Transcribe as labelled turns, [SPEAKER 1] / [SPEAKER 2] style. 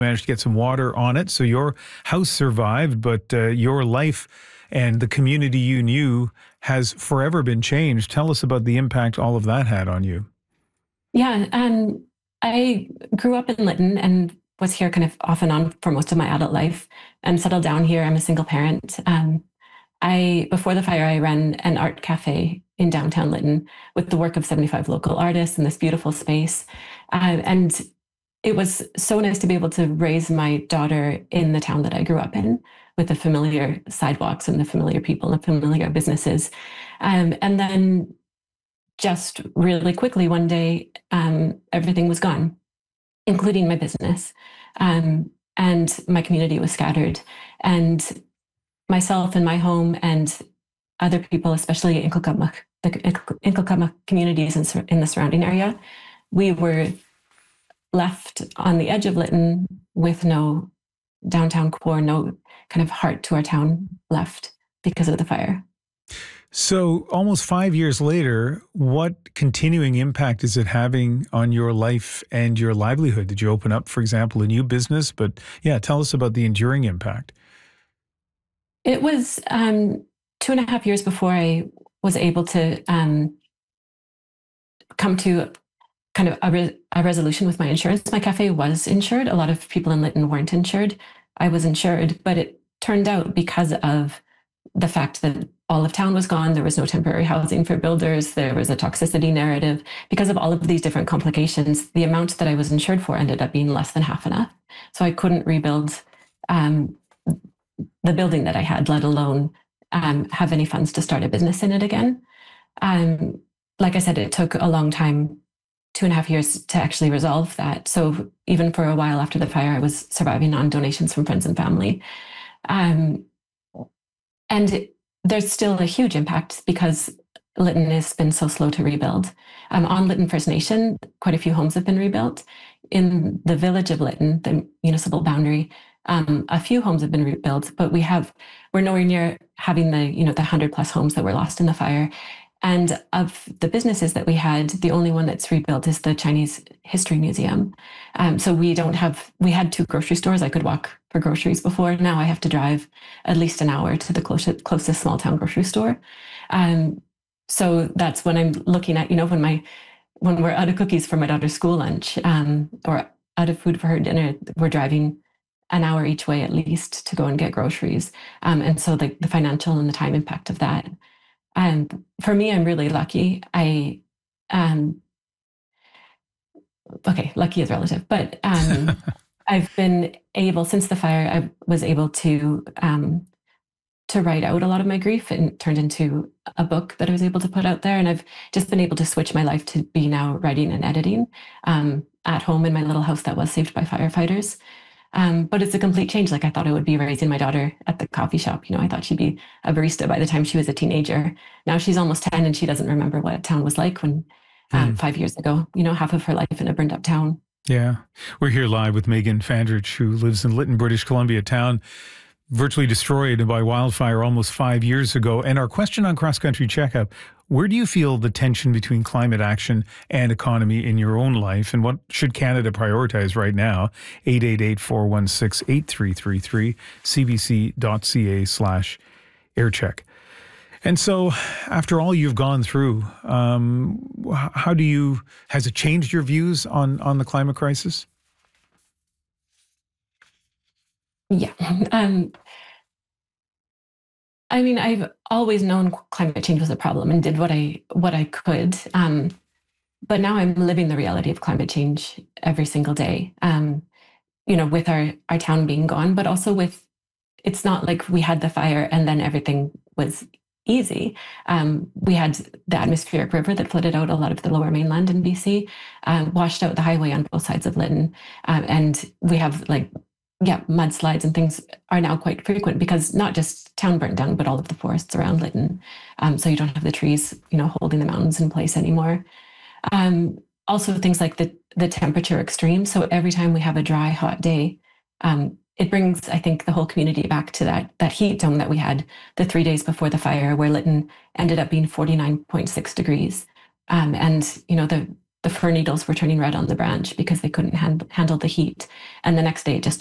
[SPEAKER 1] managed to get some water on it. So your house survived, but your life and the community you knew has forever been changed. Tell us about the impact all of that had on you.
[SPEAKER 2] Yeah, I grew up in Lytton and was here kind of off and on for most of my adult life and settled down here. I'm a single parent. Before the fire, I ran an art cafe in downtown Lytton with the work of 75 local artists in this beautiful space. And it was so nice to be able to raise my daughter in the town that I grew up in with the familiar sidewalks and the familiar people and familiar businesses. And then just really quickly one day, everything was gone, including my business. And my community was scattered. And myself and my home and other people, especially the Inkalkamuk communities in the surrounding area, we were left on the edge of Lytton with no downtown core, no kind of heart to our town left because of the fire.
[SPEAKER 1] So almost 5 years later, what continuing impact is it having on your life and your livelihood? Did you open up, for example, a new business? But yeah, tell us about the enduring impact.
[SPEAKER 2] It was 2.5 years before I was able to come to kind of a resolution with my insurance. My cafe was insured. A lot of people in Lytton weren't insured. I was insured, but it turned out because of the fact that all of town was gone, there was no temporary housing for builders, there was a toxicity narrative. Because of all of these different complications, the amount that I was insured for ended up being less than half enough. So I couldn't rebuild the building that I had, let alone have any funds to start a business in it again. Like I said, it took a long time, 2.5 years to actually resolve that. So even for a while after the fire, I was surviving on donations from friends and family. And there's still a huge impact because Lytton has been so slow to rebuild. On Lytton First Nation, quite a few homes have been rebuilt. In the village of Lytton, the municipal boundary, a few homes have been rebuilt, but we're nowhere near having the 100+ homes that were lost in the fire. And of the businesses that we had, the only one that's rebuilt is the Chinese History Museum. So we had 2 grocery stores. I could walk for groceries before. Now I have to drive at least an hour to the closest small town grocery store. So that's when I'm looking at, when we're out of cookies for my daughter's school lunch, or out of food for her dinner, we're driving an hour each way at least to go and get groceries. And so the financial and the time impact of that. For me, I'm really lucky. Lucky is relative, but I've been able, since the fire, I was able to write out a lot of my grief, and it turned into a book that I was able to put out there. And I've just been able to switch my life to be now writing and editing at home in my little house that was saved by firefighters. But it's a complete change. Like I thought I would be raising my daughter at the coffee shop. I thought she'd be a barista by the time she was a teenager. Now she's almost 10 and she doesn't remember what town was like when 5 years ago, half of her life in a burned up town.
[SPEAKER 1] Yeah. We're here live with Megan Fandrich, who lives in Lytton, British Columbia, town virtually destroyed by wildfire almost 5 years ago. And our question on Cross Country Checkup: where do you feel the tension between climate action and economy in your own life? And what should Canada prioritize right now? 888-416-8333, cbc.ca/aircheck. And so after all you've gone through, has it changed your views on the climate crisis?
[SPEAKER 2] Yeah. I've always known climate change was a problem and did what I could. But now I'm living the reality of climate change every single day. With our town being gone, but also it's not like we had the fire and then everything was easy. We had the atmospheric river that flooded out a lot of the lower mainland in BC, washed out the highway on both sides of Lytton. And we have mudslides and things are now quite frequent because not just town burnt down, but all of the forests around Lytton. So you don't have the trees, holding the mountains in place anymore. Also things like the temperature extreme. So every time we have a dry, hot day, it brings, I think, the whole community back to that heat dome that we had the 3 days before the fire, where Lytton ended up being 49.6 degrees. And, the fir needles were turning red on the branch because they couldn't handle the heat. And the next day it just